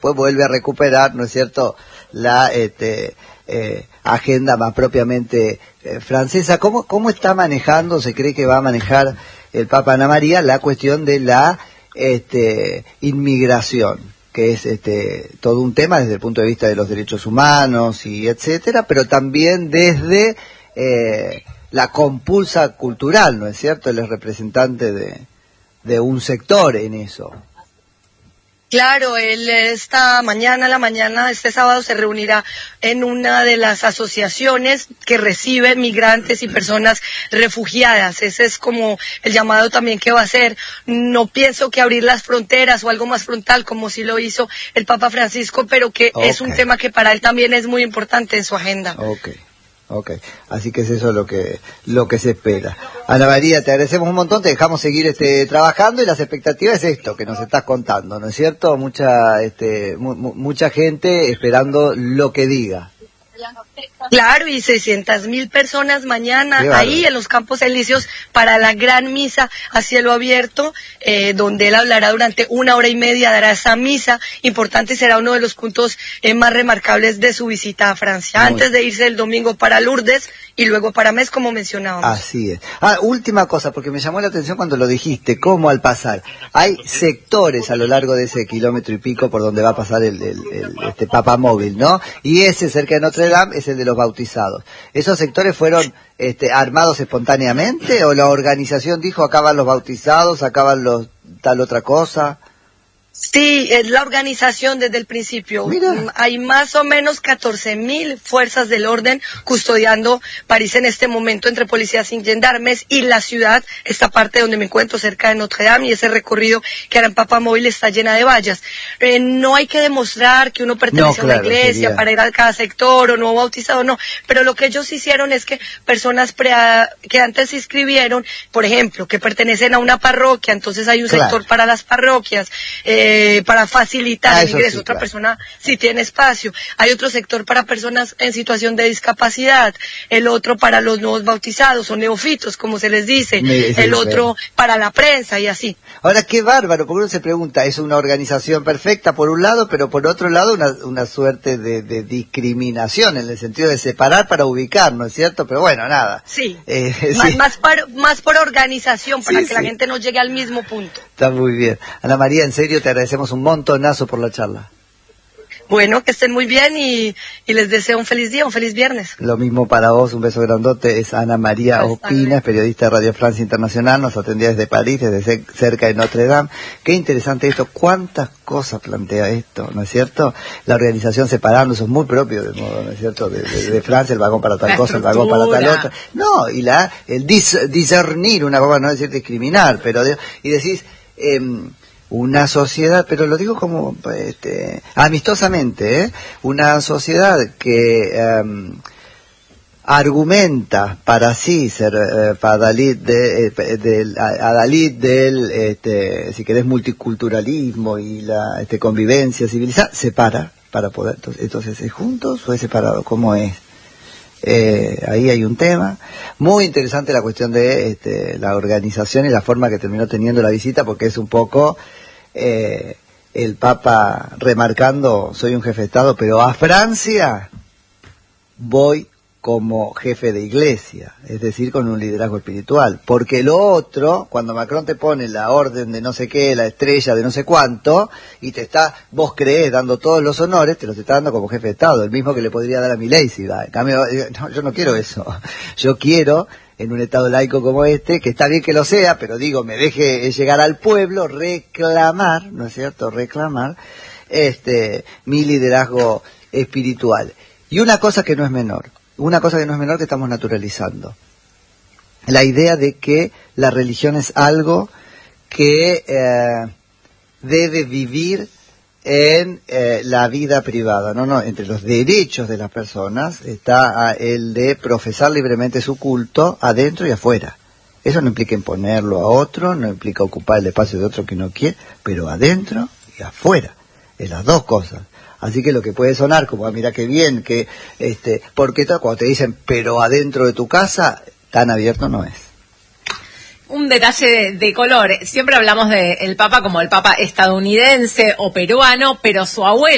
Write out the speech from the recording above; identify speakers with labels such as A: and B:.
A: después vuelve a recuperar, ¿no es cierto?, la agenda más propiamente francesa. ¿Cómo está manejando, se cree que va a manejar el Papa Ana María la cuestión de la inmigración, que es todo un tema desde el punto de vista de los derechos humanos y etcétera, pero también desde la compulsa cultural, ¿no es cierto? Él es representante de un sector en eso.
B: Claro, él esta mañana, este sábado, se reunirá en una de las asociaciones que recibe migrantes y personas refugiadas. Ese es como el llamado también que va a hacer. No pienso que abrir las fronteras o algo más frontal, como sí lo hizo el Papa Francisco, pero que es un tema que para él también es muy importante en su agenda.
A: Ok, así que es eso lo que se espera. Ana María, te agradecemos un montón, te dejamos seguir trabajando y las expectativas es esto que nos estás contando, ¿no es cierto? Mucha gente esperando lo que diga.
B: Claro, y 600.000 personas mañana ahí en los Campos Elíseos para la gran misa a cielo abierto, donde él hablará durante 1 hora y media, dará esa misa importante y será uno de los puntos más remarcables de su visita a Francia, antes de irse el domingo para Lourdes y luego para Metz, como mencionábamos.
A: Así es. Última cosa, porque me llamó la atención cuando lo dijiste, cómo al pasar, hay sectores a lo largo de ese kilómetro y pico por donde va a pasar este papamóvil, ¿no? Y ese cerca de Notre Dame es el de los bautizados. ¿Esos sectores fueron armados espontáneamente o la organización dijo acá van los bautizados, acá van los tal otra cosa?
B: Sí, es la organización desde el principio. Mira. Hay más o menos 14.000 fuerzas del orden custodiando París en este momento entre policías y gendarmes y la ciudad, esta parte donde me encuentro cerca de Notre Dame y ese recorrido que hará en Papamóvil está llena de vallas. No hay que demostrar que uno pertenece a una iglesia para ir a cada sector o no bautizado, no. Pero lo que ellos hicieron es que personas que antes se inscribieron, por ejemplo, que pertenecen a una parroquia, entonces hay un sector para las parroquias, para facilitar el ingreso, otra persona si tiene espacio, hay otro sector para personas en situación de discapacidad, el otro para los nuevos bautizados o neofitos, como se les dice, el otro para la prensa y así.
A: Ahora, qué bárbaro, porque uno se pregunta, es una organización perfecta por un lado, pero por otro lado una suerte de discriminación, en el sentido de separar para ubicar, ¿no es cierto? Pero bueno, nada.
B: Sí, más por organización, para que la gente no llegue al mismo punto.
A: Está muy bien. Ana María, en serio, te agradecemos un montonazo por la charla.
B: Bueno, que estén muy bien y les deseo un feliz día, un feliz viernes.
A: Lo mismo para vos, un beso grandote. Es Ana María Ospina, es periodista de Radio Francia Internacional, nos atendía desde París, desde cerca de Notre Dame. Qué interesante esto, cuántas cosas plantea esto, ¿no es cierto? La organización separando, eso es muy propio, de modo, ¿no es cierto? De Francia, el vagón para tal cosa, el vagón para tal otra. No, y el discernir, una cosa, no decir discriminar, pero y decís... una sociedad, pero lo digo como amistosamente, una sociedad que argumenta para sí ser adalid del si querés multiculturalismo y la convivencia civilizada, separa para poder, entonces ¿es juntos o es separado? ¿Cómo es? Ahí hay un tema muy interesante, la cuestión de la organización y la forma que terminó teniendo la visita, porque es un poco el Papa remarcando, soy un jefe de Estado, pero a Francia voy como jefe de iglesia, es decir, con un liderazgo espiritual, porque lo otro, cuando Macron te pone la orden de no sé qué, la estrella de no sé cuánto, y vos creés dando todos los honores, te los está dando como jefe de Estado, el mismo que le podría dar a Milei si va. En cambio, no, yo no quiero eso, yo quiero, en un Estado laico como que está bien que lo sea, pero digo, me deje llegar al pueblo, reclamar, ¿no es cierto?, reclamar mi liderazgo espiritual. Y una cosa que no es menor que estamos naturalizando, la idea de que la religión es algo que debe vivir en la vida privada. No, entre los derechos de las personas está el de profesar libremente su culto adentro y afuera. Eso no implica imponerlo a otro, no implica ocupar el espacio de otro que no quiere, pero adentro y afuera, es las dos cosas. Así que lo que puede sonar como, mira qué bien, que porque cuando te dicen, pero adentro de tu casa, tan abierto no es.
C: Un detalle de color, siempre hablamos del Papa como el Papa estadounidense o peruano, pero su abuelo